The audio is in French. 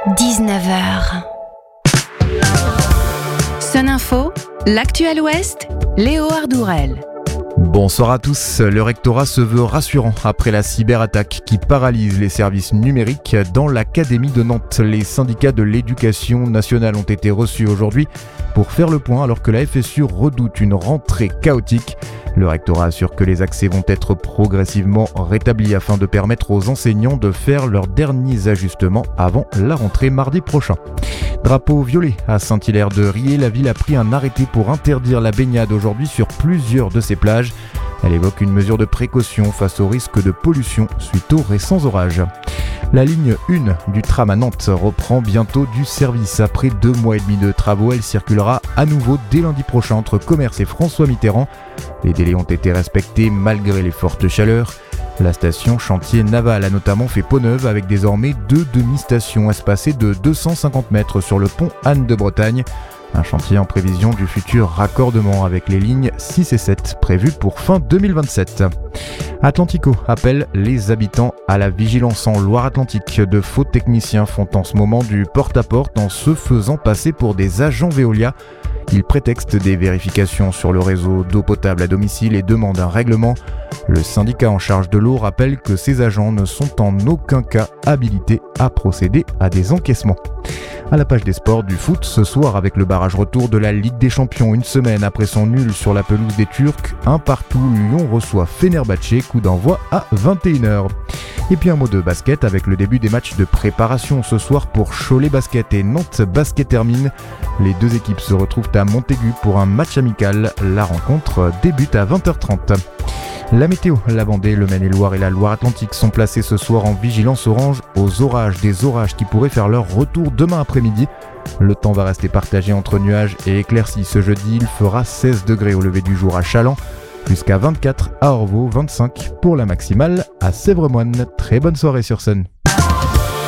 19h. Sun Info, l'actuel Ouest, Léo Ardourel. Bonsoir à tous. Le rectorat se veut rassurant après la cyberattaque qui paralyse les services numériques dans l'Académie de Nantes. Les syndicats de l'éducation nationale ont été reçus aujourd'hui pour faire le point alors que la FSU redoute une rentrée chaotique. Le rectorat assure que les accès vont être progressivement rétablis afin de permettre aux enseignants de faire leurs derniers ajustements avant la rentrée mardi prochain. Drapeau violet à Saint-Hilaire-de-Riez, la ville a pris un arrêté pour interdire la baignade aujourd'hui sur plusieurs de ses plages. Elle évoque une mesure de précaution face au risque de pollution suite aux récents orages. La ligne 1 du tram à Nantes reprend bientôt du service. Après 2 mois et demi de travaux, elle circulera à nouveau dès lundi prochain entre Commerce et François Mitterrand. Les délais ont été respectés malgré les fortes chaleurs. La station chantier naval a notamment fait peau neuve avec désormais 2 demi-stations espacées de 250 mètres sur le pont Anne de Bretagne. Un chantier en prévision du futur raccordement avec les lignes 6 et 7 prévues pour fin 2027. Atlantico appelle les habitants à la vigilance en Loire-Atlantique. De faux techniciens font en ce moment du porte-à-porte en se faisant passer pour des agents Veolia. Ils prétextent des vérifications sur le réseau d'eau potable à domicile et demandent un règlement. Le syndicat en charge de l'eau rappelle que ces agents ne sont en aucun cas habilités à procéder à des encaissements. À la page des sports du foot, ce soir avec le barrage retour de la Ligue des Champions, une semaine après son nul sur la pelouse des Turcs, 1-1, Lyon reçoit Fenerbahçe, coup d'envoi à 21h. Et puis un mot de basket avec le début des matchs de préparation ce soir pour Cholet Basket et Nantes Basket Hermine. Les deux équipes se retrouvent à Montaigu pour un match amical. La rencontre débute à 20h30. La météo, la Vendée, le Maine-et-Loire et la Loire-Atlantique sont placés ce soir en vigilance orange aux orages. Des orages qui pourraient faire leur retour demain après-midi. Le temps va rester partagé entre nuages et éclaircies. Ce jeudi, il fera 16 degrés au lever du jour à Chaland, jusqu'à 24 à Orvaux, 25 pour la maximale à Sèvres-Moine. Très bonne soirée sur Sun.